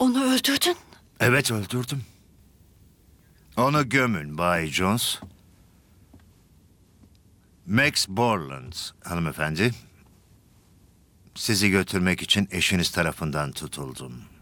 Onu öldürdün. Evet, öldürdüm. Onu gömün Bay Jones. Max Borland hanımefendi. Sizi götürmek için eşiniz tarafından tutuldum.